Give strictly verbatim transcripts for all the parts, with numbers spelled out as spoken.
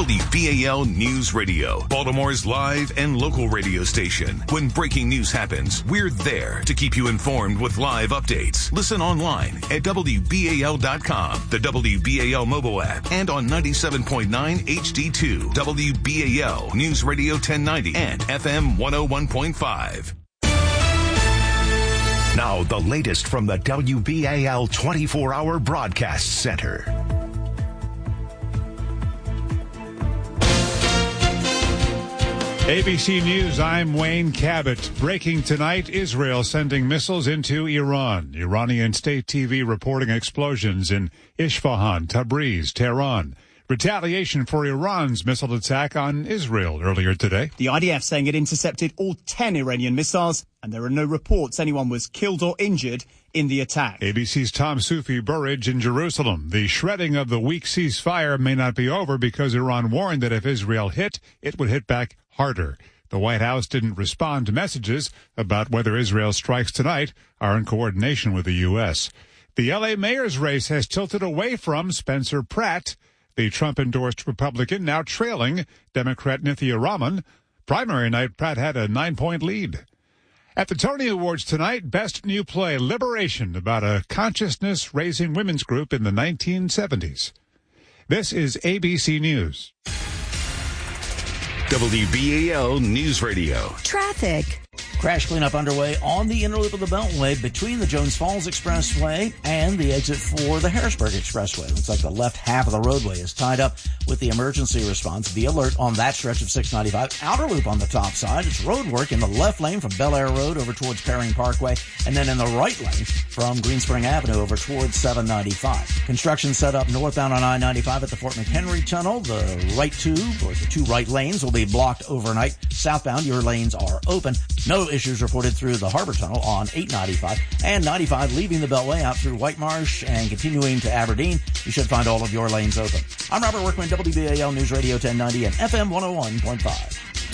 W B A L News Radio, Baltimore's live and local radio station. When breaking news happens, we're there to keep you informed with live updates. Listen online at W B A L dot com, the W B A L mobile app, and on ninety-seven point nine H D two, W B A L News Radio ten ninety, and F M one oh one point five. Now, the latest from the W B A L twenty-four hour Broadcast Center. A B C News, I'm Wayne Cabot. Breaking tonight, Israel sending missiles into Iran. Iranian state T V reporting explosions in Isfahan, Tabriz, Tehran. Retaliation for Iran's missile attack on Israel earlier today. The I D F saying it intercepted all ten Iranian missiles, and there are no reports anyone was killed or injured in the attack. A B C's Tom Sufi Burridge in Jerusalem. The shredding of the weak ceasefire may not be over because Iran warned that if Israel hit, it would hit back harder. The White House didn't respond to messages about whether Israel's strikes tonight are in coordination with the U S. The L A mayor's race has tilted away from Spencer Pratt, the Trump-endorsed Republican, now trailing Democrat Nithya Raman. Primary night, Pratt had a nine-point lead. At the Tony Awards tonight, Best New Play, Liberation, about a consciousness-raising women's group in the nineteen seventies. This is A B C News. W B A L News Radio. Traffic. Crash cleanup underway on the inner loop of the Beltway between the Jones Falls Expressway and the exit for the Harrisburg Expressway. Looks like the left half of the roadway is tied up with the emergency response. Be alert on that stretch of six ninety-five. Outer loop on the top side. It's road work in the left lane from Bel Air Road over towards Perring Parkway, and then in the right lane from Green Spring Avenue over towards seven ninety-five. Construction set up northbound on I ninety-five at the Fort McHenry Tunnel. The right tube, or the two right lanes, will be blocked overnight. Southbound, your lanes are open. No issues reported through the Harbor Tunnel on eight ninety-five and ninety-five, leaving the Beltway out through White Marsh and continuing to Aberdeen. You should find all of your lanes open. I'm Robert Workman, W B A L News Radio ten ninety and F M one oh one point five.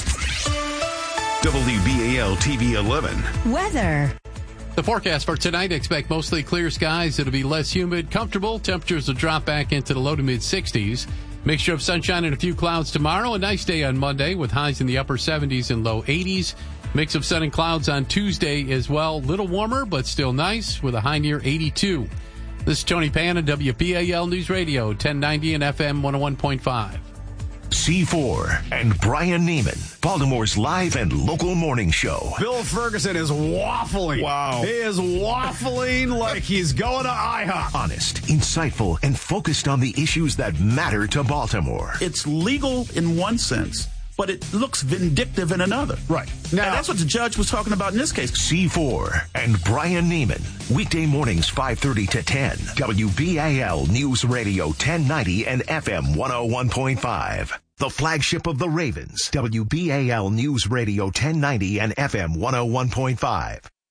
W B A L T V eleven. Weather. The forecast for tonight, expect mostly clear skies. It'll be less humid, comfortable. Temperatures will drop back into the low to mid sixties. Mixture of sunshine and a few clouds tomorrow. A nice day on Monday with highs in the upper seventies and low eighties. Mix of sun and clouds on Tuesday as well. Little warmer, but still nice with a high near eighty-two. This is Tony Pan on W B A L News Radio, ten ninety and F M one oh one point five. C four and Brian Neiman, Baltimore's live and local morning show. Bill Ferguson is waffling. Wow. He is waffling like he's going to IHOP. Honest, insightful, and focused on the issues that matter to Baltimore. It's legal in one sense, but it looks vindictive in another. Right. Now, and that's what the judge was talking about in this case. C four and Brian Neiman, weekday mornings five thirty to ten. W B A L News Radio ten ninety and F M one oh one point five. The flagship of the Ravens, W B A L News Radio ten ninety and F M one oh one point five.